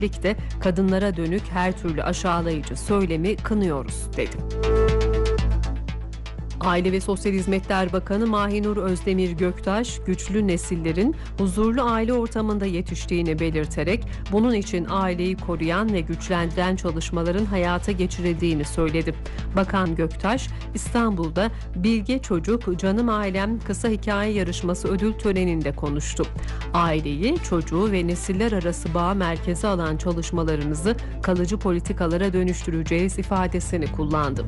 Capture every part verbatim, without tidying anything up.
birlikte kadınlara dönük her türlü aşağılayıcı söylemi kınıyoruz dedi. Aile ve Sosyal Hizmetler Bakanı Mahinur Özdemir Göktaş, güçlü nesillerin huzurlu aile ortamında yetiştiğini belirterek bunun için aileyi koruyan ve güçlendiren çalışmaların hayata geçirildiğini söyledi. Bakan Göktaş, İstanbul'da Bilge Çocuk Canım Ailem Kısa Hikaye Yarışması ödül töreninde konuştu. Aileyi, çocuğu ve nesiller arası bağı merkeze alan çalışmalarımızı kalıcı politikalara dönüştüreceğiz ifadesini kullandı.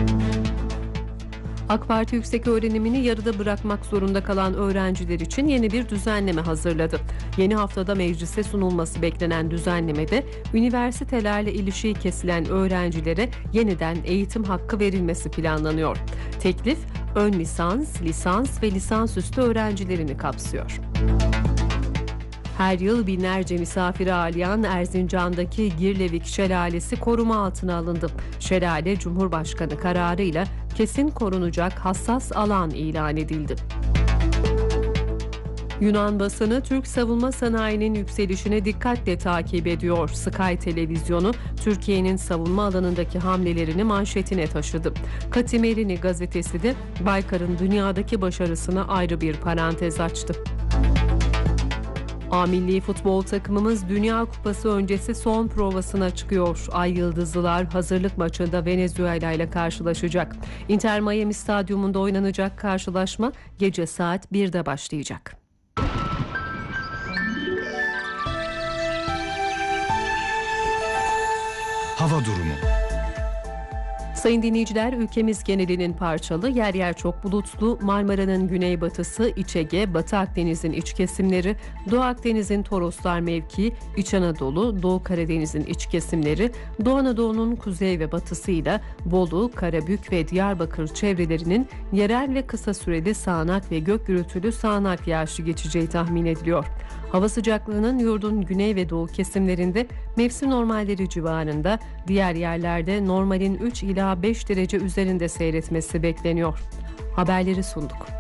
AK Parti yükseköğrenimini yarıda bırakmak zorunda kalan öğrenciler için yeni bir düzenleme hazırladı. Yeni haftada meclise sunulması beklenen düzenlemede üniversitelerle ilişiği kesilen öğrencilere yeniden eğitim hakkı verilmesi planlanıyor. Teklif ön lisans, lisans ve lisansüstü öğrencilerini kapsıyor. Her yıl binlerce misafiri ağırlayan Erzincan'daki Girlevik Şelalesi koruma altına alındı. Şelale Cumhurbaşkanı kararıyla kesin korunacak hassas alan ilan edildi. Yunan basını Türk savunma sanayinin yükselişini dikkatle takip ediyor. Sky Televizyonu Türkiye'nin savunma alanındaki hamlelerini manşetine taşıdı. Katimerini gazetesi de Baykar'ın dünyadaki başarısına ayrı bir parantez açtı. A milli futbol takımımız Dünya Kupası öncesi son provasına çıkıyor. Ay Yıldızlılar hazırlık maçında Venezuela ile karşılaşacak. Inter Miami Stadyumunda oynanacak karşılaşma gece saat birde başlayacak. Hava durumu. Sayın dinleyiciler, ülkemiz genelinin parçalı, yer yer çok bulutlu, Marmara'nın güneybatısı, İç Ege, Batı Akdeniz'in iç kesimleri, Doğu Akdeniz'in Toroslar mevkii, İç Anadolu, Doğu Karadeniz'in iç kesimleri, Doğu Anadolu'nun kuzey ve batısıyla Bolu, Karabük ve Diyarbakır çevrelerinin yerel ve kısa süreli sağanak ve gök gürültülü sağanak yağışı geçeceği tahmin ediliyor. Hava sıcaklığının yurdun güney ve doğu kesimlerinde mevsim normalleri civarında, diğer yerlerde normalin üç ila beş derece üzerinde seyretmesi bekleniyor. Haberleri sunduk.